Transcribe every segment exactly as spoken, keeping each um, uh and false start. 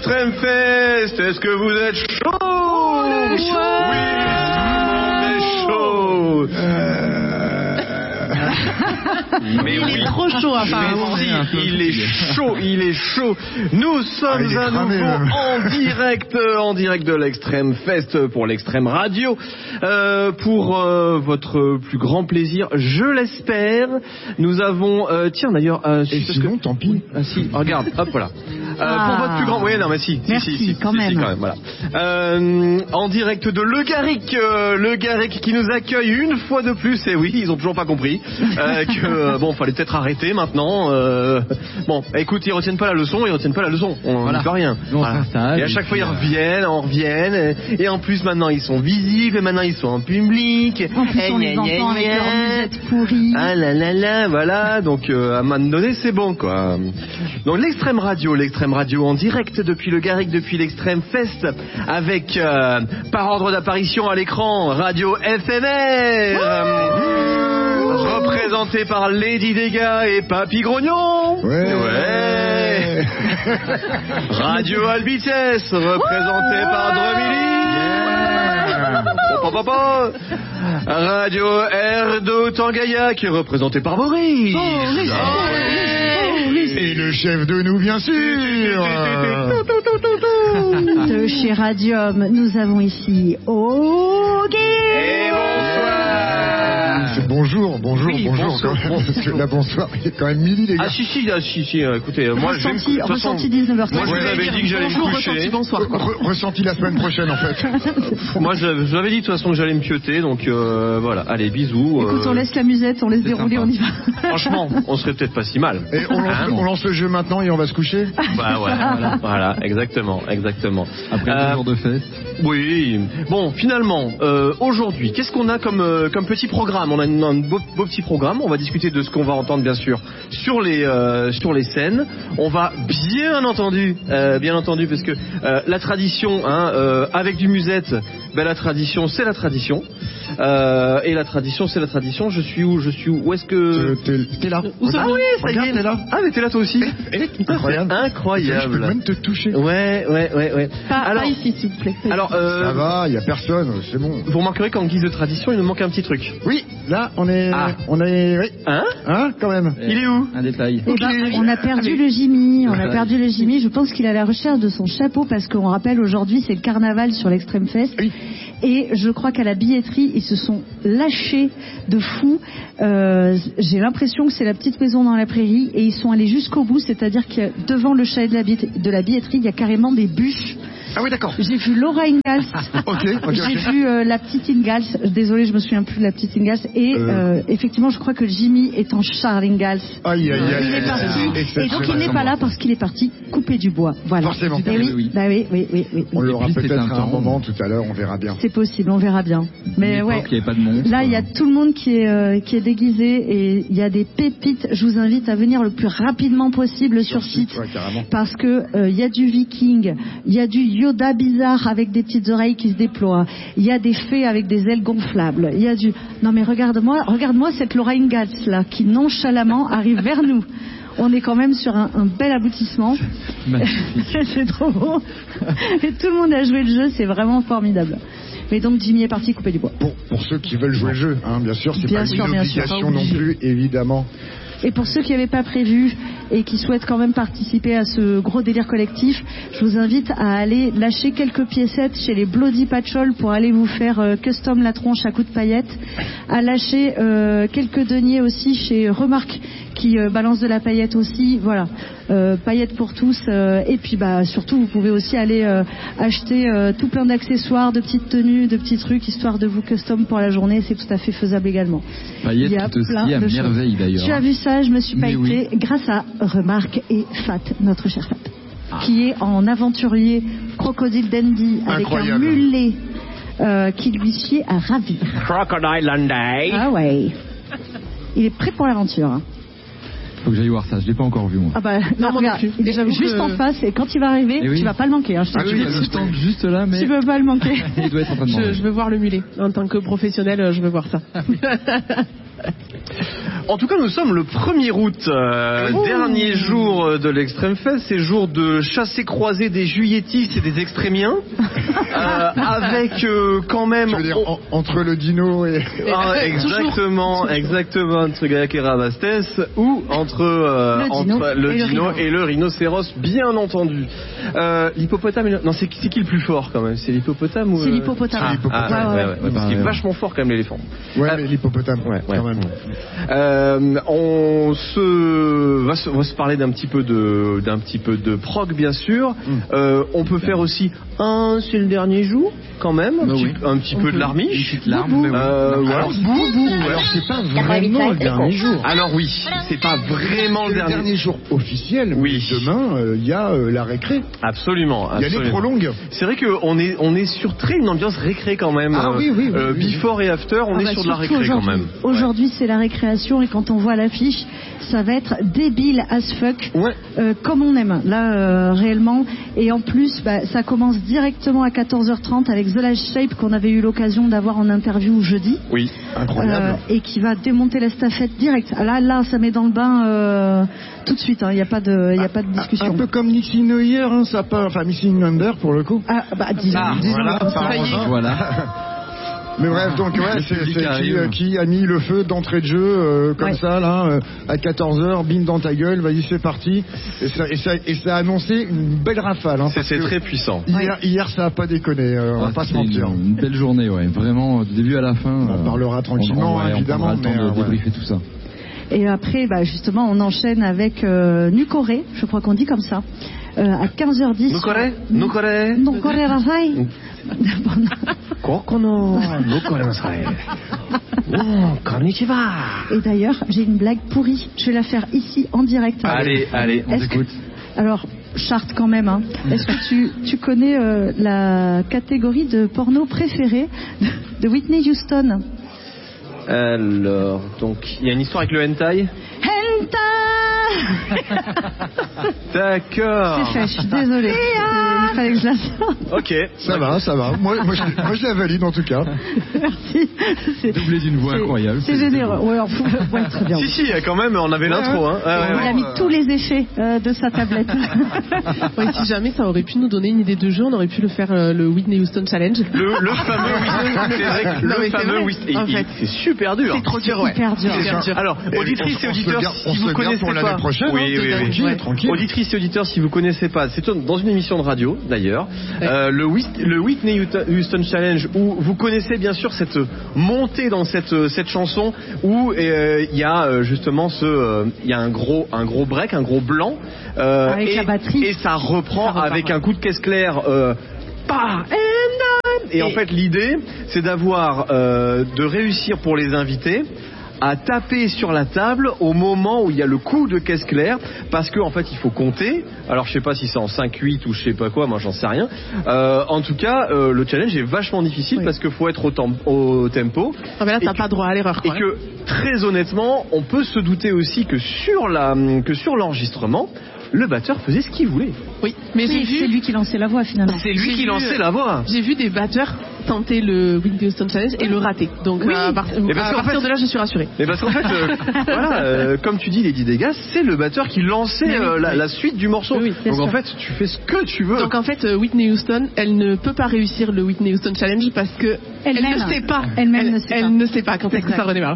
l'Extrême Fest. Est-ce que vous êtes chaud? Oh, oui, tout le monde est chaud. Euh... Mais il oui. est trop chaud apparemment. Si, il est chaud, il est chaud. Nous sommes ah, à cramé, nouveau même. en direct, en direct de l'Extrême Fest pour l'Extrême Radio, euh, pour euh, votre plus grand plaisir, je l'espère. Nous avons, euh, tiens d'ailleurs, euh, et sinon, que... tant pis. Ah si, regarde, hop voilà. Euh, ah. Pour votre plus grand, oui non mais si, merci si, si, quand, si, même. Si, quand même, voilà. Euh, en direct de Le Garrick, euh, Le Garrick qui nous accueille une fois de plus. Et oui, ils ont toujours pas compris euh, que euh, bon, fallait peut-être arrêter maintenant. Euh, bon, écoute, ils retiennent pas la leçon, ils retiennent pas la leçon. On voilà. ne peut rien. Voilà. Et à chaque fois ils reviennent, on reviennent. Et en plus maintenant ils sont visibles, et maintenant ils sont en public. En plus on les entend avec leur musette pourrie. Ah là là là, voilà. Donc euh, à un moment donné c'est bon quoi. Donc l'Extrême Radio, l'Extrême Radio en direct depuis le Garrick, depuis l'Extrême Fest, avec euh, par ordre d'apparition à l'écran Radio éphémère, euh, représenté par Lady Dega et Papy Grognon. Ouais. Ouais. Radio Albitès, représenté par Drumilly. Yeah. Radio Erdo Tangaya, qui est représenté par Boris. Boris. Et le chef de nous, bien sûr. De chez Radium, nous avons ici Oggy. Et bonsoir. C'est bonjour, bonjour, oui, bonjour. bonsoir, quand même, parce que là, bonsoir, il est quand même midi, les gars. Ah si, si, ah, si, si, euh, écoutez, euh, moi, ressenti, je vais me... ressenti dix-neuf heures trente. Moi, je vous avais dit que j'allais me coucher. Ressenti, bonsoir. Re- ressenti la semaine prochaine, en fait. Moi, je, je vous avais dit de toute façon que j'allais me pioter, donc euh, voilà. Allez, bisous. Écoute, euh... on laisse la musette, on laisse dérouler, sympa. on y va. Franchement, on serait peut-être pas si mal. Et on lance, Hein on lance le jeu maintenant et on va se coucher. Bah ouais, voilà, voilà, exactement, exactement. Après Euh, deux jours de fête. Oui. Bon, finalement, euh, aujourd'hui, qu'est-ce qu'on a comme euh, comme petit programme? On a un, un beau, beau petit programme. On va discuter de ce qu'on va entendre, bien sûr, sur les euh, sur les scènes. On va bien entendu, euh, bien entendu, parce que euh, la tradition, hein, euh, avec du musette, ben la tradition, c'est la tradition. Euh, et la tradition, c'est la tradition. Je suis où? Je suis où? Où est-ce que Euh, t'es, t'es là. Où ça? Ah oui, ça y Regarde, est. t'es là. Ah mais t'es là toi aussi. Incroyable. C'est Je peux incroyable. même te toucher. Ouais, ouais, ouais, ouais. Pas, Alors, pas ici, s'il vous plaît. alors, euh, Ça va, il y a personne, c'est bon. vous remarquerez qu'en guise de tradition, il nous manque un petit truc. Oui, là, on est, Ah. on est, oui. Hein? Hein, quand même. Il est où? Un détail. Eh ben, on a perdu le Jimmy, on a perdu le Jimmy. Je pense qu'il est à la recherche de son chapeau parce qu'on rappelle aujourd'hui c'est le carnaval sur l'Extrême Fest. Oui. Et je crois qu'à la billetterie ils se sont lâchés de fou. Euh, j'ai l'impression que c'est la petite maison dans la prairie et ils sont allés jusqu'au bout, c'est-à-dire que devant le chalet de la billetterie, de la billetterie il y a carrément des bûches. Ah oui, d'accord. J'ai vu Laura Ingalls. Ok, ok, J'ai ok. vu euh, la petite Ingalls. Désolée, je me souviens plus de la petite Ingalls. Et Euh. euh, effectivement, je crois que Jimmy est en Charles Ingalls. Aïe, aïe, aïe. Il est parti. Et donc il n'est pas là parce qu'il est parti couper du bois. Voilà. Forcément. Eh oui, Oui. bah oui, oui, oui, oui. On oui. l'aura puis, c'est peut-être un à un temps. moment tout à l'heure, on verra bien. C'est possible, on verra bien. Mais Une ouais. époque, il n'y avait pas de monstre. Là, il y a tout le monde qui est euh, qui est déguisé et il y a des pépites. Je vous invite à venir le plus rapidement possible sur site. Ouais, carrément. Parce que euh, il y a du Viking, il y a du Yoda bizarre avec des petites oreilles qui se déploient, il y a des fées avec des ailes gonflables, il y a du... Non mais regarde-moi, regarde-moi cette Laura Ingalls là, qui nonchalamment arrive vers nous. On est quand même sur un, un bel aboutissement. C'est trop beau. Et tout le monde a joué le jeu, c'est vraiment formidable. Mais donc Jimmy est parti couper du bois. Pour, pour ceux qui veulent jouer le jeu, hein, bien sûr, c'est Bien pas sûr, une bien sûr, obligation pas non obligé. plus, évidemment. Et pour ceux qui n'avaient pas prévu et qui souhaitent quand même participer à ce gros délire collectif, je vous invite à aller lâcher quelques piécettes chez les Bloody Patchol pour aller vous faire euh, custom la tronche à coups de paillettes, à lâcher euh, quelques deniers aussi chez Remarque qui euh, balance de la paillette aussi, voilà, euh, paillettes pour tous, euh, et puis bah surtout vous pouvez aussi aller euh, acheter euh, tout plein d'accessoires, de petites tenues, de petits trucs histoire de vous custom pour la journée, c'est tout à fait faisable également. Paillettes Il y a tout aussi plein à de choses. merveille d'ailleurs. Tu as vu ça, je me suis Mais pailletée grâce à Remarque et Fat, notre cher Fat, qui est en aventurier crocodile dandy avec Incroyable. un mulet euh, qui lui sied à ravir. Crocodile Lunday. Ah ouais. Il est prêt pour l'aventure. Hein. Faut que j'aille voir ça, je l'ai pas encore vu moi. Ah bah, Non, là, moi regarde, non plus. il est J'avoue juste que- en face et quand il va arriver, Eh oui. tu vas pas le manquer. Hein, je te Ah dis. oui, il y a le stand juste là, mais Tu peux pas le manquer. il doit être en train de Je, manger. je veux voir le mulet. En tant que professionnel, euh, je veux voir ça. En tout cas, nous sommes le premier août, euh, dernier jour de l'Extrême Fest, c'est jour de chassé-croisé des juilletistes et des extrémiens, euh, avec euh, quand même... Je veux dire, en, entre le dino et... Ah, exactement, exactement, entre Gaillac et Rabastès, ou entre, euh, le dino, entre le et, le dino et le rhinocéros, bien entendu. Euh, l'hippopotame, non, c'est, c'est qui le plus fort quand même? C'est l'hippopotame ou... C'est l'hippopotame. Ah, C'est l'hippopotame. ah, ouais, ouais, ouais, Ouais, parce qu'il est ouais. vachement fort quand même l'éléphant. Ouais, Ah, mais l'hippopotame, ouais, ouais. quand même. Euh, on se va, se va se parler d'un petit peu de d'un petit peu de prog bien sûr. Mm. Euh, on peut faire aussi un c'est le dernier jour quand même, un Bah petit, oui. un petit peu de larmiche. Petite larme, mais oui. Euh, ouais. Alors, alors c'est pas vraiment le dernier jour. Alors oui, c'est pas vraiment C'est le le dernier. dernier jour officiel. Oui. mais Demain, euh, il y a euh, la récré. Absolument, Il y a les absolument. prolongues. C'est vrai qu'on est on est sur très une ambiance récré quand même. Ah Euh, oui, oui, oui, euh, oui. Before et after, on Ah est bah, sur de la surtout récré quand aujourd'hui. même. Aujourd'hui, c'est la récréation et quand on voit l'affiche, ça va être débile as fuck, Ouais. euh, comme on aime, là, euh, réellement. Et en plus, bah, ça commence directement à quatorze heures trente avec The Last Shape qu'on avait eu l'occasion d'avoir en interview jeudi. Oui. Incroyable. Euh, et qui va démonter la stafette direct. Ah, Là, là, ça met dans le bain euh, tout de suite. Il n'y a pas de, il y a pas de discussion. Un peu comme Missing Neuer, hein, ça part, enfin Missing Number pour le coup. Ah, bah, disons, Ah, disons voilà, comme ça. par exemple. Voilà. Mais bref, donc ouais, c'est, public c'est qui, arrive. euh, qui a mis le feu d'entrée de jeu euh, comme Ouais. ça là euh, à quatorze heures, bim dans ta gueule, vas-y c'est parti. Et ça, et ça, et ça a annoncé une belle rafale. Hein, C'est, parce c'est que très puissant. Hier, hier ça a pas déconné, euh, on va Ah, pas se c'était mentir. Une, une belle journée, ouais. Vraiment, du début à la fin. On en parlera tranquillement, on, on, ouais, évidemment, On prendra le temps mais, de euh, débriefer tout ça. Et après, bah, justement, on enchaîne avec euh, Nucoré, je crois qu'on dit comme ça, euh, à quinze heures dix. Nucoré Nucoré Nucoré Rasai. Kokono Nucoré Nasai. Oh, konnichiwa. Et d'ailleurs, j'ai une blague pourrie. Je vais la faire ici en direct. Allez, allez, on Est-ce que- t'écoute. Alors, Charte quand même. Hein. Est-ce que tu, tu connais euh, la catégorie de porno préférée de, de Whitney Houston? Alors, donc, il y a une histoire avec le hentai. Hentai. D'accord. C'est fait, je suis désolée. C'est- Il fallait que je la sorte. Ok. Ça va, ça va. Moi, moi, je, moi, je la valide en tout cas. Merci. C'est- Doublé d'une voix c'est- incroyable. C'est généreux. Ouais, alors, ouais, très bien. Si, si, quand même, on avait l'intro. Hein. Ah, ouais, Il ouais. a mis tous les effets euh, de sa tablette. Ouais, si jamais ça aurait pu nous donner une idée de jeu, on aurait pu le faire euh, le Whitney Houston Challenge. Le, le fameux Whitney. C'est vrai que Non, mais le c'est fameux vrai, Whitney. en il- fait. C'est super dur. C'est trop dur, ouais. Hyper dur. C'est dur. Alors, Et auditrices on- et on se auditeurs, le garde- on si se vous le garde connaissez pour l'année pas, prochaine, oui, hein, oui, oui, tranquille, oui. tranquille. Auditrices et auditeurs, si vous connaissez pas, c'est dans une émission de radio d'ailleurs, euh, le, Whit- le Whitney Houston Challenge, où vous connaissez bien sûr cette montée dans cette cette chanson où euh, il y a euh, justement ce, euh, il y a un gros un gros break, un gros blanc, euh, Avec et, la batterie. et ça reprend Ça repart, avec ouais. un coup de caisse claire. Euh, Bah, and on. Et en fait, l'idée, c'est d'avoir, euh, de réussir pour les invités à taper sur la table au moment où il y a le coup de caisse claire, parce qu'en en fait, il faut compter. Alors, je sais pas si c'est en cinq huit ou je sais pas quoi, moi, j'en sais rien. Euh, en tout cas, euh, le challenge est vachement difficile Oui. parce qu'il faut être au, tem- au tempo. Ah, mais là, Et t'as que- pas droit à l'erreur, Et quoi. que, très honnêtement, on peut se douter aussi que sur la, que sur l'enregistrement, le batteur faisait ce qu'il voulait. Oui, mais j'ai Oui, c'est vu, lui qui lançait la voix finalement. C'est lui J'ai qui vu, lançait euh, la voix. j'ai vu des batteurs tenter le Whitney Houston Challenge et le rater. Donc, Oui. euh, à, part- Mais parce à qu'en partir fait- de là, je suis rassurée. Mais parce qu'en fait, euh, voilà, euh, comme tu dis, Lady Degas, c'est le batteur qui lançait Mais oui, euh, la, oui. la suite du morceau. Oui, oui, bien Donc en sûr. fait, tu fais ce que tu veux. Donc en fait, euh, Whitney Houston, elle ne peut pas réussir le Whitney Houston Challenge parce que elle, Elle-même. ne sait pas. Elle-même elle, ne sait elle pas. ne sait pas quand est-ce que Exact. ça redémarre.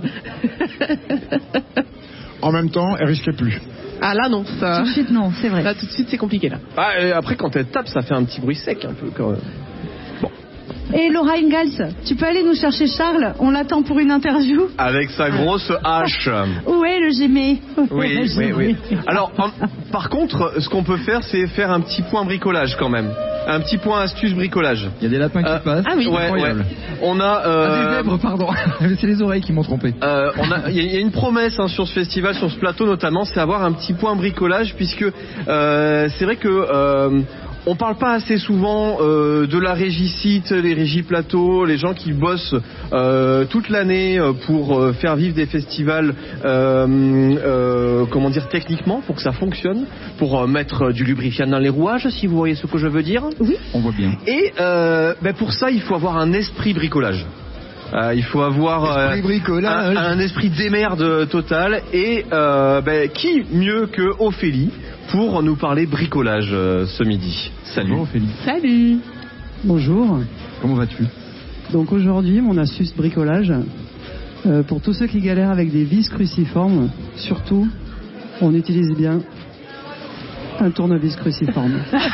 En même temps, elle risquait plus. Ah là non, ça. Tout de suite, non, c'est vrai. Là tout de suite c'est compliqué là. Ah, et après, quand elle tape, ça fait un petit bruit sec un peu quand même. Et Laura Ingalls, tu peux aller nous chercher Charles? On l'attend pour une interview. Avec sa grosse hache. Où est le Gémé? Oui, oui, oui. Alors, en- par contre, ce qu'on peut faire, c'est faire un petit point bricolage quand même. Un petit point astuce bricolage. Il y a des lapins qui Euh, passent. ah oui. c'est Ouais, ouais. incroyable. On a. Ah, euh, des zèbres, pardon. C'est les oreilles qui m'ont trompé. Euh, on a- il y, a- il y a une promesse hein, sur ce festival, sur ce plateau notamment, c'est avoir un petit point bricolage, puisque euh, c'est vrai que euh, on parle pas assez souvent euh, de la régie site, les régies plateaux, les gens qui bossent euh, toute l'année euh, pour euh, faire vivre des festivals, euh, euh, comment dire, techniquement, pour que ça fonctionne, pour euh, mettre du lubrifiant dans les rouages, si vous voyez ce que je veux dire. On voit bien. Et euh, ben pour ça, il faut avoir un esprit bricolage. Euh, il faut avoir euh, un, un esprit d'émerde total. Et euh, ben, qui mieux que Ophélie pour nous parler bricolage euh, ce midi. Salut. Bonjour Ophélie. Salut. Bonjour. Comment vas-tu? Donc aujourd'hui, mon astuce bricolage, euh, pour tous ceux qui galèrent avec des vis cruciformes, surtout, on utilise bien un tournevis cruciforme.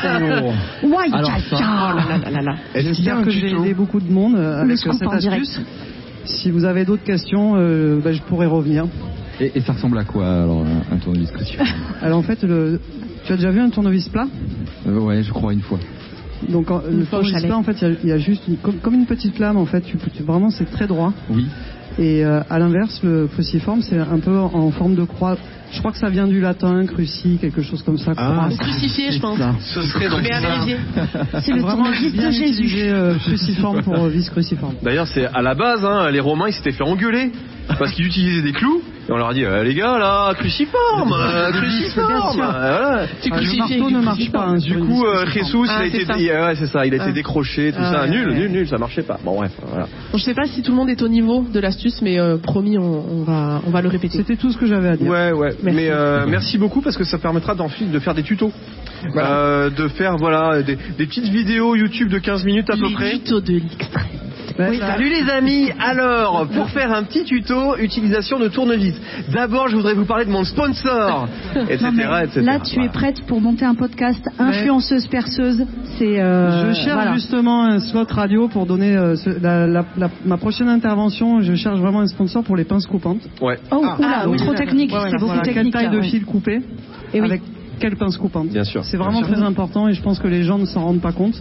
Oh. Ouais, Alors tcha, ça, tcha. Oh là là là là. J'espère que j'ai aidé beaucoup de monde euh, avec scoop cette en direct. astuce. Si vous avez d'autres questions, euh, ben, je pourrai revenir. Et, et ça ressemble à quoi alors un, un tournevis cruciforme? Alors en fait, le... tu as déjà vu un tournevis plat? euh, Ouais, je crois une fois. Donc en- le fois au tournevis chalet. plat, en fait, il y a- il y, a juste une- comme, comme une petite flamme. En fait, tu, peux- tu- vraiment c'est très droit. Oui. Et euh, à l'inverse, le cruciforme, c'est un peu en forme de croix. Je crois que ça vient du latin, cruci, quelque chose comme ça. Ah, croix. Crucifié, je pense. Ce serait donc Mais à ça. vérifier. C'est le Vraiment, j'ai tournevis bien de Jésus. utilisé euh, cruciforme pour euh, vis cruciforme. D'ailleurs, c'est à la base, hein, les Romains, ils s'étaient fait engueuler parce qu'ils utilisaient des clous. Et on leur a dit, euh, les gars, là, cruciforme, euh, cruciforme. bien sûr. euh, voilà. Tu Ah, le crucifié. marteau ne marche pas. Hein, Du sur une coup, vis euh, cruciforme. Jesus, il Ah, a c'est été, ça. il- ouais, c'est ça, il a été Ah. décroché, tout Ah, ça, ouais, nul, ouais. nul, nul, ça marchait pas. Bon, bref, voilà. Bon, je sais pas si tout le monde est au niveau de l'astuce, mais euh, promis, on, on va, on va le répéter. C'était tout ce que j'avais à dire. Ouais, ouais. Merci. Mais euh, merci beaucoup parce que ça permettra d'ensuite de faire des tutos, euh, de faire voilà des, des petites vidéos YouTube de quinze minutes à peu Les près. tutos de l'extrême. Ouais, Oui, ça- salut les amis. Alors, pour faire un petit tuto utilisation de tournevis. D'abord, je voudrais vous parler de mon sponsor, et cetera, Non, mais et cetera. là, tu Voilà. es prête pour monter un podcast influenceuse perceuse. C'est. euh, Je cherche voilà. justement un slot radio pour donner euh, ce- la, la- la- ma prochaine intervention. Je cherche vraiment un sponsor pour les pinces coupantes. Ouais. Oh, Ah, oula, ah, oui, trop oui, technique. Ouais, c'est voilà, beaucoup voilà, technique. Quelle taille là, de ouais. fil coupé Et oui. avec quelle pince coupante. Bien sûr. C'est vraiment Bien sûr. très important et je pense que les gens ne s'en rendent pas compte.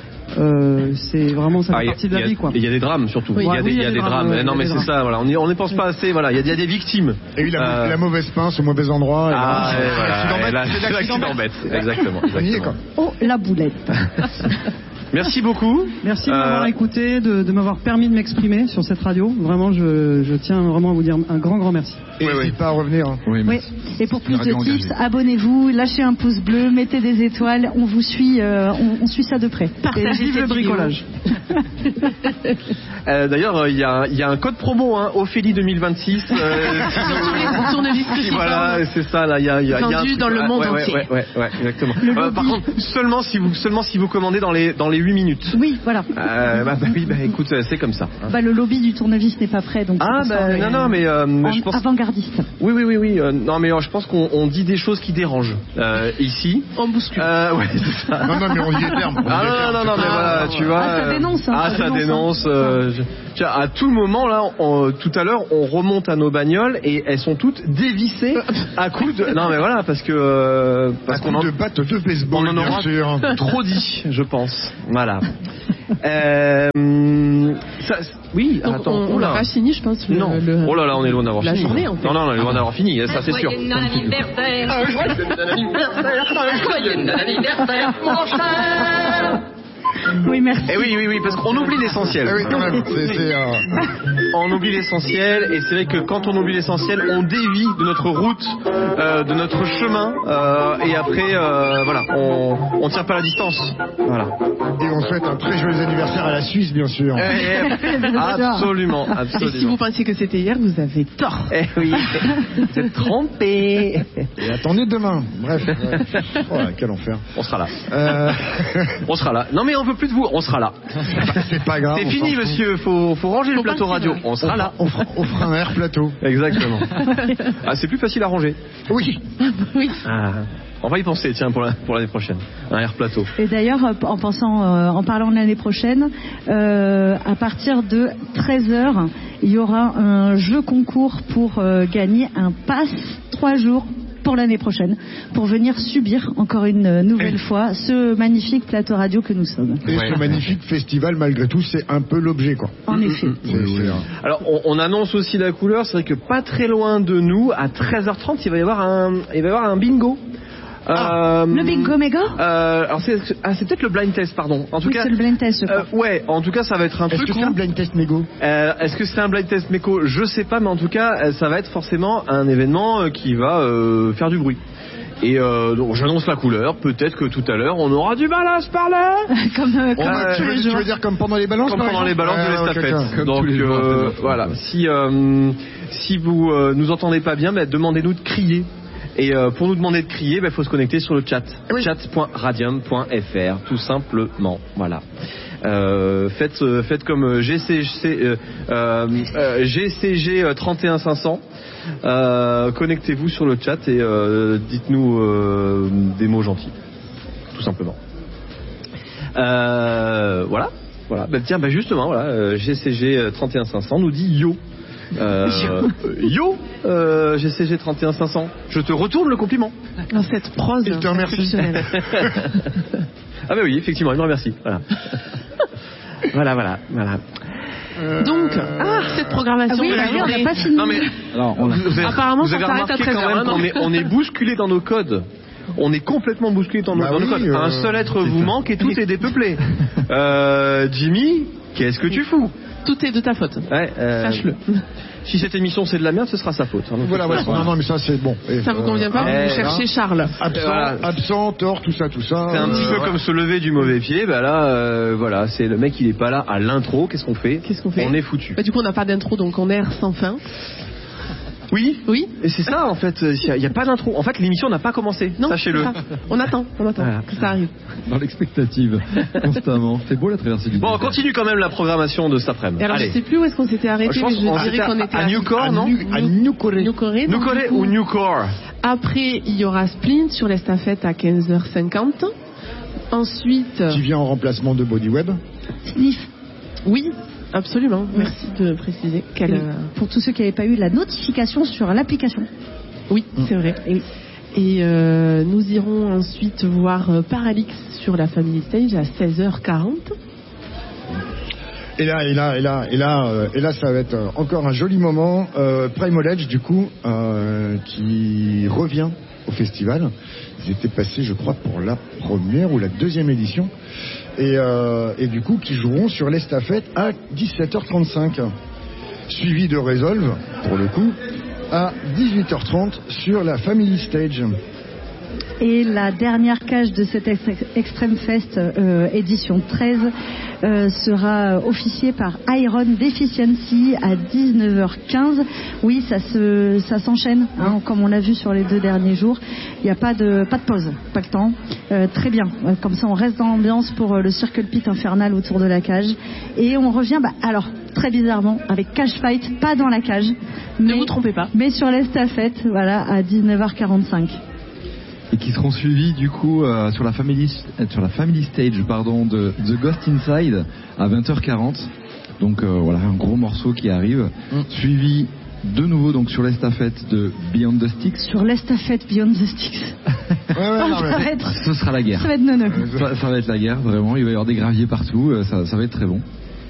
Euh, c'est vraiment ça Ah, fait il y a- partie de il y la a- vie, quoi. Il y a des drames surtout. Oui. Il y a Ouais, des, oui, il y a des drames. ouais, non il y mais a des c'est drames. ça. Voilà, on n'y on n'y pense pas assez. Voilà, il y a, il y a des victimes. Et oui, la, Euh, la mauvaise pince au mauvais endroit. et Ah, là, et c'est voilà. l'accident Et bête, là, c'est c'est l'accident l'accident bête. bête. Exactement. On y est, exactement. quoi. Oh, la boulette. Merci beaucoup. Merci de Euh, m'avoir écouté, de, de m'avoir permis de m'exprimer sur cette radio. Vraiment, je, je tiens vraiment à vous dire un grand, grand merci. Et Oui, n'hésite oui. pas à revenir. hein. Oui, Oui. merci. Et pour plus Une radio de tips, engagée. abonnez-vous, lâchez un pouce bleu, mettez des étoiles. On vous suit, euh, on, on suit ça de près. Partagez Et vive cette le bricolage. Euh, D'ailleurs, euh, il y, a, il y a un code promo, hein, Ophélie deux mille vingt-six. Euh, si vous- Tournevis cruciforme. Voilà, c'est ça. Là, il y a, il y a, il y a un Vendu truc- dans le ouais, monde ouais, ouais, entier. Ouais, ouais, ouais, exactement. Euh, par contre, seulement si vous, seulement si vous commandez dans les, dans les huit minutes. Oui, voilà. Euh, bah, bah oui, bah écoute, euh, c'est comme ça. hein. Bah, le lobby du tournevis n'est pas prêt, donc. c'est Ah pour ça, bah ouais. non non mais euh, En- je pense Avant-gardiste. oui oui oui oui euh, non mais euh, je pense qu'on on dit des choses qui dérangent euh, ici. On bouscule. Euh, ouais c'est ça. Non, non, mais on y est ferme. on y Ah est non ferme, non non c'est mais pas- voilà tu vois. Ah, ça euh, dénonce, hein, Ah ça ça dénonce, dénonce. hein. euh, je- tiens, à tout moment là, on- tout à l'heure on remonte à nos bagnoles et elles sont toutes dévissées à coups de. Non mais voilà parce que euh, Un parce qu'on coup en de batte de baseball, on en bien aura sûr. trop dit, je pense. Voilà. Euh, ça, oui, Donc, attends. on, on oula. n'a pas fini, je pense. Le, Non. le- Oh là là, on est loin d'avoir la fini. journée, en fait. Non, non, on est loin d'avoir fini, ça c'est sûr. Joyeux anniversaire. Joyeux anniversaire, mon cher. Oui, merci. Eh oui, oui, oui, parce qu'on oublie l'essentiel. Eh oui, quand même. C'est, c'est, euh, On oublie l'essentiel, et c'est vrai que quand on oublie l'essentiel, on dévie de notre route, euh, de notre chemin, euh, et après, euh, voilà, on, on tient pas la distance. Voilà. Et on souhaite un très joyeux anniversaire à la Suisse, bien sûr. Eh, eh, absolument, Et si vous absolument. pensiez que c'était hier, vous avez tort. Eh oui, vous êtes trompé. Et attendez demain. Bref. ouais. Oh, quel enfer. On sera là. Euh, On sera là. Non mais on veut plus de vous, on sera là. c'est pas grave. C'est on fini s'en fout. monsieur, faut, faut ranger le Faut plateau partir, radio. ouais. On sera là. On fera, on fera un air plateau. Exactement. Ah, c'est plus facile à ranger. Oui. Oui. Ah, on va y penser, tiens, pour la- pour l'année prochaine. Un air plateau. Et d'ailleurs, euh, en pensant, euh, en parlant de l'année prochaine, euh, à partir de treize heures, il y aura un jeu concours pour euh, gagner un pass trois jours pour l'année prochaine, pour venir subir encore une euh, nouvelle fois ce magnifique plateau radio que nous sommes. Et Ouais. ce magnifique festival, malgré tout, c'est un peu l'objet, quoi. En effet. C'est- c'est un- Alors, on, on annonce aussi la couleur. C'est vrai que pas très loin de nous, à treize heures trente, il va y avoir un, il va y avoir un bingo. Euh, Le bingo méga euh, alors c'est, ah, c'est peut-être le blind test, pardon. En tout Oui, cas, c'est le blind test, je crois. euh, ouais. En tout cas, ça va être un Est-ce truc. que c'est où- un blind test mégo? Euh, Est-ce que c'est un blind test méco? Je sais pas, mais en tout cas, euh, ça va être forcément un événement euh, qui va euh, faire du bruit. Et euh, donc j'annonce la couleur. Peut-être que tout à l'heure on aura du mal à se parler. comme euh, comme Ouais, tous tu, veux, les tu jours. veux dire comme pendant les balances Comme par pendant les exemple balances de Ouais, l'estafette. ok, ok. Donc tous les jours, euh, c'est voilà, si euh, si vous euh, nous entendez pas bien, bah, demandez-nous de crier. Et euh, pour nous demander de crier, il bah, faut se connecter sur le chat, Oui. chat point radium point f r, tout simplement. Voilà. Euh, faites euh, faites comme euh, G C G euh, euh, G C G trente et un cinq cents. Euh, connectez-vous sur le chat et euh, dites-nous euh, des mots gentils, tout simplement. Euh, voilà. Voilà. Bah, tiens, bah justement, voilà, euh, G C G trente et un cinq cents nous dit yo. Euh, yo, euh, G C G trente et un cinq cents. Je te retourne le compliment. Dans cette prose Il te remercie. exceptionnelle. Ah bah oui, effectivement, il me remercie. Voilà. voilà, voilà, voilà. Donc, ah, cette programmation. Ah oui, de la bah oui, on journée. n'a pas fini. Non mais Alors, on a- vous avez, Apparemment, vous ça avez s'arrête à remarqué treize quand heures, même hein, qu'on est, on est bousculé dans nos codes. On est complètement bousculé dans nos, Bah dans nos oui, codes. euh, Un seul être vous ça. manque et tout est dépeuplé. Euh, Jimmy, qu'est-ce que tu fous? Tout est de ta faute. Ouais, euh, Sache-le. Si cette émission c'est de la merde, ce sera sa faute. hein, donc Voilà, c'est- voilà. Non, non, mais ça c'est bon. Et, Ça vous euh, convient pas? hein, Vous eh, cherchez Charles. Absent, Voilà. absent, tort, tout ça, tout ça. C'est un petit euh, peu ouais. comme se lever du mauvais pied. Bah là, euh, voilà, c'est le mec, il est pas là à l'intro. Qu'est-ce qu'on fait Qu'est-ce qu'on fait On est foutu. Bah, du coup, on n'a pas d'intro, donc on erre sans fin. Oui. Oui? Et c'est ça en fait. Il n'y a, a pas d'intro. En fait, l'émission n'a pas commencé. Non? Sachez-le. c'est ça. On attend, on attend Voilà. que ça arrive. dans l'expectative, constamment. C'est beau la traversée du Bon, on désert. continue quand même la programmation de cet après-midi. Et alors, Allez. je sais plus où est-ce qu'on s'était arrêté, Je pense mais je qu'on dirais s'était qu'on à- était à Newcore, non À New Corée. New Corée. New donc, Corée du coup, ou New Core? Après, il y aura Splint sur l'estafette à quinze heures cinquante. Ensuite, Qui vient en remplacement de Bodyweb. Sniff. oui, absolument. Merci de préciser. Quelle, euh, Pour tous ceux qui n'avaient pas eu la notification sur l'application. Oui, c'est vrai. Et, et, euh, nous irons ensuite voir euh, Paralix sur la Family Stage à seize heures quarante. Et là, et là, et là, et là, euh, et là, ça va être euh, encore un joli moment. Euh, Primal Edge, du coup, euh, qui revient au festival. Ils étaient passés, je crois, pour la première ou la deuxième édition. Et, euh, et du coup, qui joueront sur l'estafette à dix-sept heures trente-cinq. Suivi de Resolve, pour le coup, à dix-huit heures trente sur la Family Stage. Et la dernière cage de cette ex- Extreme Fest euh, édition treize euh, sera officiée par Iron Deficiency à dix-neuf heures quinze. Oui, ça se, ça s'enchaîne, hein, comme on l'a vu sur les deux derniers jours. Il n'y a pas de, pas de pause, pas le temps. Euh, très bien. Euh, Comme ça, on reste dans l'ambiance pour euh, le Circle Pit infernal autour de la cage. Et on revient, bah, alors, très bizarrement, avec Cage Fight, pas dans la cage. Ne mais- vous trompez pas. Mais sur l'estafette, voilà, à dix-neuf heures quarante-cinq. Et qui seront suivis du coup euh, sur la family euh, sur la family stage pardon de The Ghost Inside à vingt heures quarante. Donc euh, voilà un gros morceau qui arrive, suivi de nouveau donc sur l'estafette de Beyond the Sticks. Sur l'estafette Beyond the Sticks. Ouais, ouais, non, ça, mais- va être, Ce sera la guerre. ça va être neuneu. Ça, ça va être la guerre, vraiment. Il va y avoir des graviers partout. euh, Ça, ça va être très bon.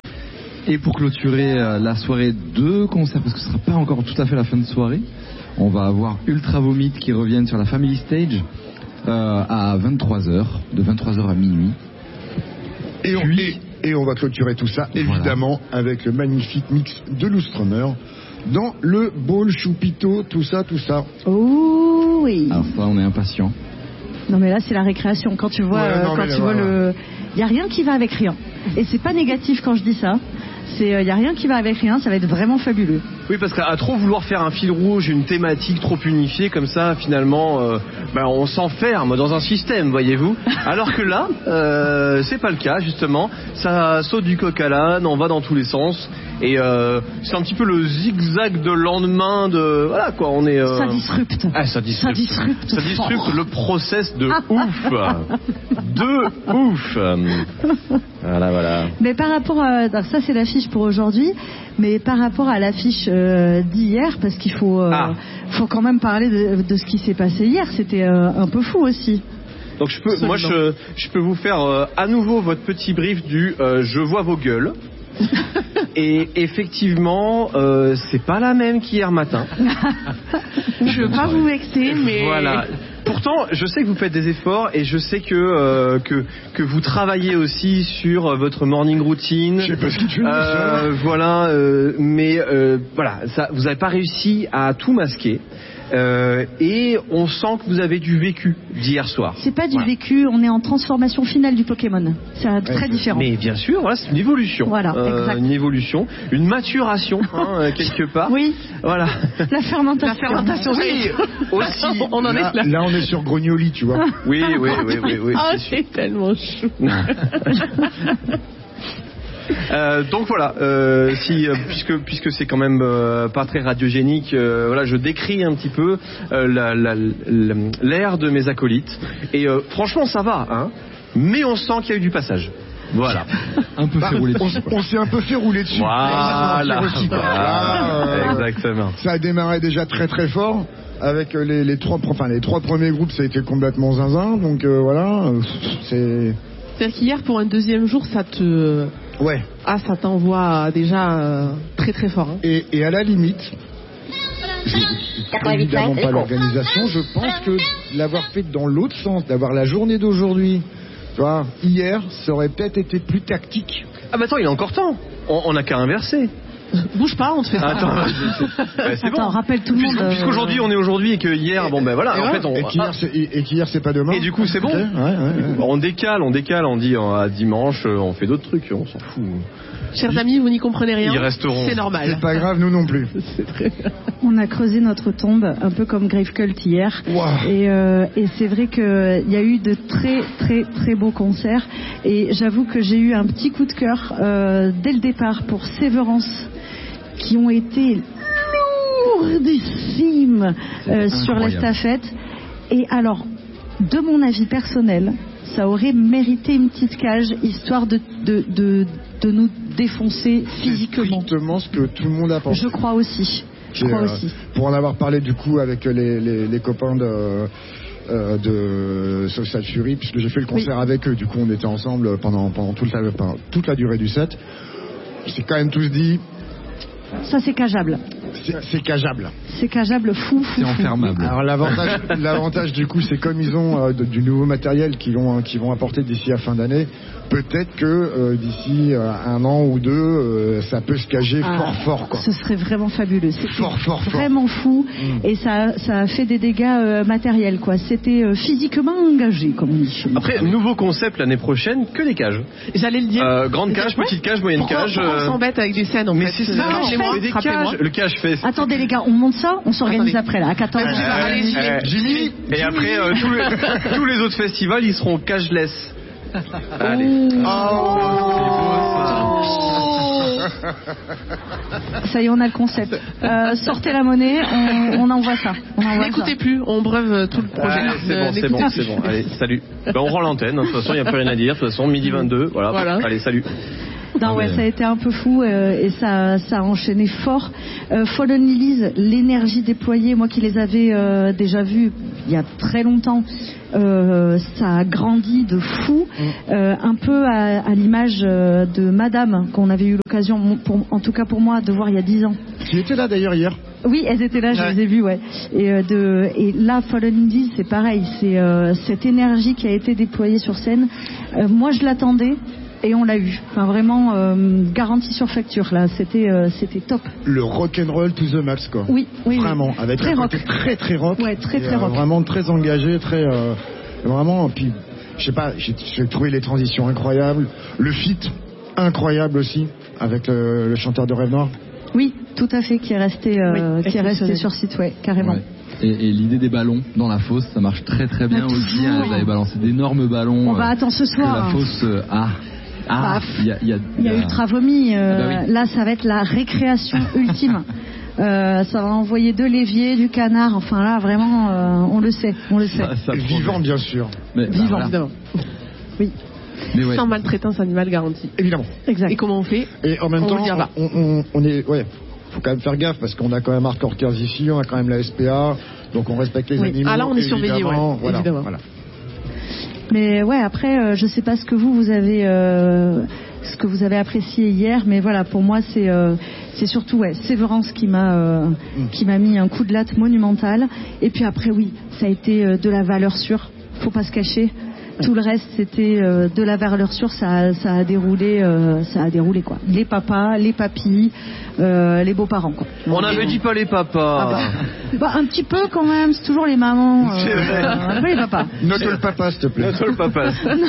Et pour clôturer euh, la soirée, deux concerts, parce que ce sera pas encore tout à fait la fin de soirée. On va avoir Ultra Vomit qui reviennent sur la Family Stage euh, à vingt-trois heures, de vingt-trois heures à minuit. Et on, Puis- et, et on va clôturer tout ça, évidemment, avec le magnifique mix de Loostrunner dans le bowl choupito, tout ça, tout ça. Oh oui. Alors ça, on est impatient. Non mais là c'est la récréation. Quand tu vois, Ouais, euh, non, quand mais tu vois voilà. le, il y a rien qui va avec rien. Et c'est pas négatif quand je dis ça. C'est, il y a rien qui va avec rien. Ça va être vraiment fabuleux. Oui, parce qu'à trop vouloir faire un fil rouge, une thématique trop unifiée comme ça, finalement, euh, ben, on s'enferme dans un système, voyez-vous. Alors que là, euh, c'est pas le cas justement. Ça saute du coq à l'âne, on va dans tous les sens, et euh, c'est un petit peu le zigzag de lendemain de, voilà quoi, on est. Euh... Ça disrupte. Ah, ça disrupte. Ça disrupte Ça disrupte fort. le process de ouf, de ouf. Voilà, voilà. Mais par rapport à, alors ça c'est l'affiche pour aujourd'hui, mais par rapport à l'affiche euh, d'hier, parce qu'il faut, euh, Ah. faut quand même parler de, de ce qui s'est passé hier. C'était euh, un peu fou aussi. Donc je peux, moi je, je peux vous faire euh, à nouveau votre petit brief du euh, je vois vos gueules. Et effectivement, euh, c'est pas la même qu'hier matin. Je veux pas vous vexer, mais Voilà. Pourtant, je sais que vous faites des efforts et je sais que euh, que que vous travaillez aussi sur euh, votre morning routine. Je sais pas ce que tu veux Euh, voilà, euh, mais euh, voilà, ça, vous n'avez pas réussi à tout masquer. Euh, et on sent que vous avez du vécu d'hier soir. C'est pas du Voilà. vécu, on est en transformation finale du Pokémon. C'est euh, très différent. Mais bien sûr, voilà, c'est une évolution. Voilà, exact. Une évolution, une maturation, hein, euh, quelque part. Oui. Voilà. La fermentation. La fermentation, Oui, aussi. On en Là, est là. là, on est sur Grognoli, tu vois. Oui, oui, oui, oui, oui. Ah, c'est sûr. c'est tellement chou. Euh, donc voilà, euh, si euh, puisque puisque c'est quand même euh, pas très radiogénique, euh, voilà, je décris un petit peu euh, la- la- la- l'air de mes acolytes et euh, franchement ça va, hein, mais on sent qu'il y a eu du passage. Voilà. Un peu Bah, fait rouler on, dessus. quoi. on s'est un peu fait rouler dessus. Voilà. Aussi, quoi. Voilà. Là, euh, Exactement. Ça a démarré déjà très très fort. Avec euh, les, les trois, enfin les trois premiers groupes, ça a été complètement zinzin. Donc euh, voilà, euh, c'est. C'est-à-dire qu'hier, pour un deuxième jour, ça te. Ouais. Ah, ça t'envoie déjà euh, très très fort. Hein. Et, et à la limite, je évidemment pas l'organisation, je pense que l'avoir fait dans l'autre sens, d'avoir la journée d'aujourd'hui, tu vois, hier, ça aurait peut-être été plus tactique. Ah bah attends, il est encore temps. On on a qu'à inverser. Bouge pas, on te fait ça. Attends, c'est- bah, c'est Attends, bon. rappelle tout le Puisque- monde, euh, Puisqu'aujourd'hui on est aujourd'hui et que hier, bon ben voilà, Et en voilà. fait on. Et qu'hier, ah, c'est, et, et qu'hier, c'est pas demain. et du coup c'est bon. Ok, ouais, ouais, ouais. On décale, on décale, on dit euh, à dimanche, euh, on fait d'autres trucs, on s'en fout. Chers amis, vous n'y comprenez rien. Ils resteront. C'est normal. C'est pas grave, nous non plus. C'est très bien. On a creusé notre tombe, un peu comme Grave Cult hier. Wow. Et, euh, et c'est vrai qu'il y a eu de très très très beaux concerts. Et j'avoue que j'ai eu un petit coup de cœur euh, dès le départ pour Sévérance, qui ont été lourdissimes euh, sur Incroyable. l'estafette. Et alors, de mon avis personnel, ça aurait mérité une petite cage, histoire de, de, de, de nous défoncer physiquement. C'est strictement ce que tout le monde a pensé. Je crois aussi. Je Et, crois euh, aussi. Pour en avoir parlé du coup avec les, les, les copains de, euh, de Social Fury, puisque j'ai fait le concert avec eux, du coup on était ensemble pendant, pendant toute, la, pendant toute la durée du set. C'est quand même tous dit, Ça, c'est cageable. c'est, c'est cageable. C'est cageable fou, fou, C'est fou. enfermable. Alors l'avantage, l'avantage du coup, c'est comme ils ont euh, de- du nouveau matériel qu'ils vont, qu'ils vont apporter d'ici à fin d'année, peut-être que euh, d'ici euh, un an ou deux, euh, ça peut se cager Ah, fort fort quoi. Ce serait vraiment fabuleux. C'était Fort, fort, fort. vraiment fou. Mm. Et ça, ça a fait des dégâts euh, matériels, quoi. C'était euh, physiquement engagé, comme on dit. Après, nouveau concept l'année prochaine, que des cages. J'allais le dire. Euh, grande cage, Ouais. petite cage, moyenne Pourquoi, cage. pourquoi euh, on s'embête avec des scènes en Mais fait c'est ça, Euh, rappelez-moi, on fait des rappelez-moi. cages. Le cage fait. Attendez les gars, on monte ça, on s'organise Attendez. après là, à quatorze Vas-y, heures. allez, j'y vais. Euh, Jimmy, Et après, euh, tous, les, tous les autres festivals, ils seront cageless. Allez. Ça y est, on a le concept. Euh, sortez la monnaie, on, on envoie ça. On envoie N'écoutez ça. plus, on breuve tout le projet. Allez, c'est Ne- bon, c'est n'écoutez bon, plus. c'est bon. Allez, salut. Ben, on rend l'antenne. hein. De toute façon, il n'y a plus rien à dire. De toute façon, midi vingt-deux. Voilà. Voilà. Allez, salut. Non, ouais, ça a été un peu fou euh, et ça, ça a enchaîné fort. Euh, Fallen Lilies, l'énergie déployée, moi qui les avais euh, déjà vus il y a très longtemps, euh, ça a grandi de fou, euh, un peu à, à l'image euh, de Madame qu'on avait eu l'occasion, pour- en tout cas pour moi, de voir il y a dix ans. qui était là d'ailleurs hier. Oui, elles étaient là, je Ouais. les ai vues, ouais. Et, euh, de, et là, Fallen Indies, c'est pareil, c'est euh, cette énergie qui a été déployée sur scène. Euh, moi, je l'attendais et on l'a eu. Enfin, vraiment, euh, garantie sur facture, là. C'était euh, c'était top. Le rock'n'roll to the max quoi. Oui, oui. Vraiment, oui. avec très un rock. côté très très rock. Ouais, très, Et, très euh, rock. Vraiment très engagé, très euh, vraiment. Puis je sais pas, j'ai, j'ai trouvé les transitions incroyables, le feat incroyable aussi avec le, le chanteur de Rêve Noir. Oui, tout à fait, qui est resté, euh, Oui, qui est resté exceptionnel. sur site, ouais, carrément. Ouais. Et, et l'idée des ballons dans la fosse, ça marche très très bien Mais aussi. toujours. Hein. Vous avez balancé d'énormes ballons. Bon, bah, euh, attends, ce que soir. la fosse euh, a. Ah, Bah, il y a, il y a, Il y a Ultra Vomi, euh, Ah bah oui. là ça va être la récréation ultime. Euh, ça va envoyer de l'évier, du canard, enfin là vraiment euh, on le sait, on le sait. Ça- ça promet. Vivant bien sûr, Mais, bah, Vivant, voilà. Évidemment. Oui, Mais ouais. Sans maltraitance animale garantie. évidemment. exact. Et comment on fait Et en même On temps, vous dira. on, on, on est, ouais, faut quand même faire gaffe parce qu'on a quand même Hardcore Cares ici, on a quand même la S P A, donc on respecte les Oui. animaux. Ah, là, on est surveillé, évidemment. ouais, Voilà, évidemment. voilà. Mais ouais, après, euh, je sais pas ce que vous vous avez, euh, ce que vous avez apprécié hier, mais voilà, pour moi c'est, euh, c'est surtout ouais, Sévérance qui m'a, euh, qui m'a mis un coup de latte monumental. Et puis après, oui, ça a été euh, de la valeur sûre. Faut pas se cacher. Tout le reste, c'était euh, de la valeur sûre. Ça, ça a déroulé, euh, ça a déroulé quoi. Les papas, les papis, euh, les beaux-parents quoi. On n'avait dit pas les papas. Ah bah. Bah, un petit peu quand même. C'est toujours les mamans. Euh, C'est vrai. euh, pas les papas. Note le papa, s'il te plaît. Notre papa.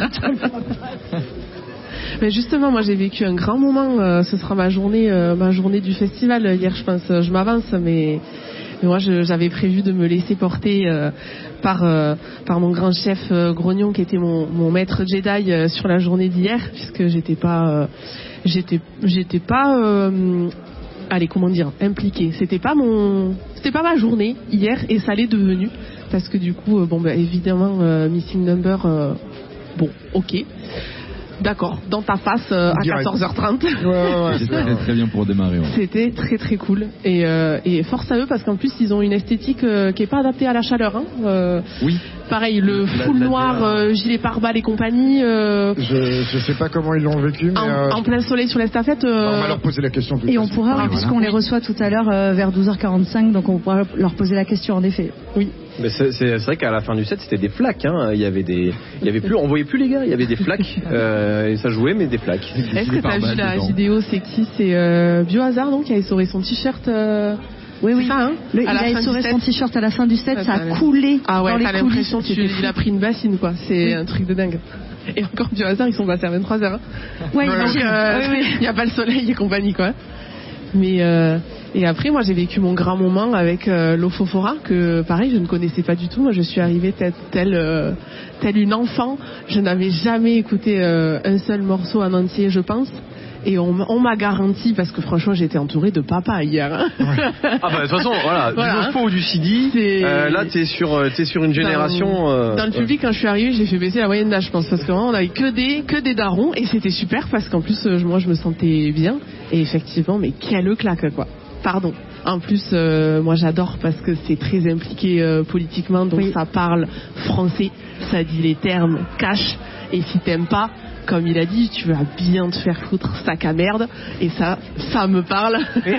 Mais justement, moi j'ai vécu un grand moment. Euh, ce sera ma journée, euh, ma journée du festival euh, hier. Je pense, euh, je m'avance, mais, mais moi je, j'avais prévu de me laisser porter euh, par euh, par mon grand chef euh, Grognon, qui était mon, mon maître Jedi euh, sur la journée d'hier, puisque j'étais pas, euh, j'étais, j'étais pas, euh, allez comment dire, impliquée. C'était pas mon, c'était pas ma journée hier, et ça l'est devenu, parce que du coup, euh, bon bah évidemment, euh, Missing Number, euh, bon, ok. D'accord, dans ta face euh, à Direct. quatorze heures trente. Ouais, ouais, ouais. C'était très, très bien pour démarrer. Ouais. C'était très très cool et, euh, et force à eux parce qu'en plus ils ont une esthétique euh, qui est pas adaptée à la chaleur. Hein. Euh, Oui. pareil, le La- full la- noir, euh, gilet pare-balles et compagnie, euh, Je, je sais pas comment ils l'ont vécu, mais en, euh, en plein soleil sur l'estafette. Euh, on va leur poser la question. tout de Et on suite. pourra, Ah, puisqu'on voilà. les reçoit tout à l'heure euh, vers douze heures quarante-cinq, donc on pourra leur poser la question en effet. Oui. Mais c'est, c'est, c'est vrai qu'à la fin du set, c'était des flaques. Hein. Il y avait des, il y avait plus, on voyait plus les gars. Il y avait des flaques euh, et ça jouait, mais des flaques. Est-ce que t'as vu pare-balles la dedans. vidéo? C'est qui? C'est euh, Biohazard donc qui a essoré son t-shirt. Euh... Oui, c'est oui. ça, hein Le- il À la a fin du essoré set. son t-shirt à la fin du set, Ah, ça a t'as- coulé Ah ouais, dans les t'as coulisses. l'impression qu'il C'était il a pris une bassine quoi. C'est un truc de dingue. Et encore Biohazard, ils sont passés à vingt-trois heures. Hein. Ouais, Donc, imagine. euh, Oui, oui. il n'y a pas le soleil et compagnie quoi. Mais euh, et après moi j'ai vécu mon grand moment avec euh, l'Ofofora que pareil je ne connaissais pas du tout. Moi je suis arrivée telle telle, euh, telle une enfant. Je n'avais jamais écouté euh, un seul morceau en entier je pense. Et on, on m'a garanti parce que franchement j'étais entourée de papa hier. Hein. Ah bah de toute façon, voilà, Voilà. du Ofo ou du C D. C'est- Euh, là, t'es sur, euh, t'es sur une génération. Dans, euh, dans le public, quand je suis arrivée, j'ai fait baisser la moyenne d'âge, je pense, parce que vraiment, on avait que des, que des darons, et c'était super parce qu'en plus, euh, moi, je me sentais bien, et effectivement, mais quelle claque, quoi. Pardon. En plus, euh, moi, j'adore parce que c'est très impliqué euh, politiquement, donc Oui. ça parle français, ça dit les termes cash, et si t'aimes pas, comme il a dit, tu vas bien te faire foutre, sac à merde, et ça, ça me parle.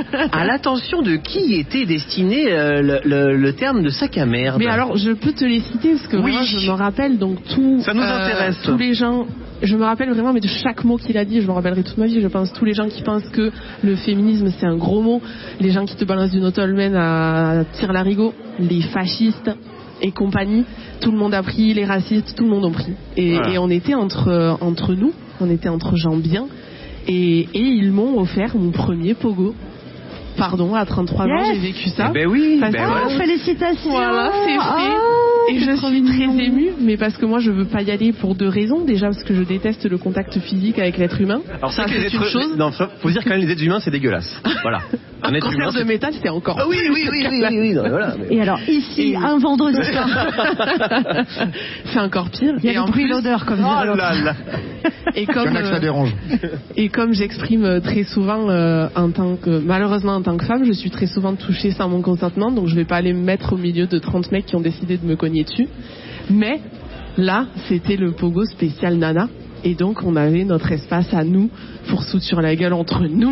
à l'attention de qui était destiné euh, le, le, le terme de sac à merde. Mais alors, je peux te les citer parce que Oui. vraiment, je me rappelle donc tout. Ça nous intéresse. Tous les gens. Je me rappelle vraiment, mais de chaque mot qu'il a dit, je me rappellerai toute ma vie. Je pense tous les gens qui pensent que le féminisme c'est un gros mot, les gens qui te balancent du Notolmen à Tire-Larigot, les fascistes et compagnie. Tout le monde a pris, les racistes, tout le monde a pris. Et, Voilà. et on était entre entre nous, on était entre gens bien. Et, et ils m'ont offert mon premier pogo. Pardon, à trente-trois ans, Yes. j'ai vécu ça. Eh ben oui, Parce ben que- Ah, voilà. félicitations. Voilà, c'est fait. Ah, Et je c'est trop suis très mignon. émue, mais parce que moi je veux pas y aller pour deux raisons. Déjà parce que je déteste le contact physique avec l'être humain. Alors ça c'est que les c'est une êtres, chose. non, faut dire quand même les êtres humains c'est dégueulasse. Voilà. Un Un être concert humain. de c'est- métal, c'était encore. Ah oui, oui, oui, oui, oui, oui, non, mais voilà. mais- Et alors, ici, Et- un vendredi soir, C'est encore pire. il y Et a en le bruit plus- l'odeur, comme Oh dirait l'autre. là là. Et Il y comme en a que ça euh, dérange. et comme j'exprime euh, très souvent euh, en tant que malheureusement en tant que femme, je suis très souvent touchée sans mon consentement, donc je vais pas aller me mettre au milieu de trente mecs qui ont décidé de me cogner dessus. Mais là, c'était le pogo spécial nana. Et donc, on avait notre espace à nous pour se foutre sur la gueule entre nous.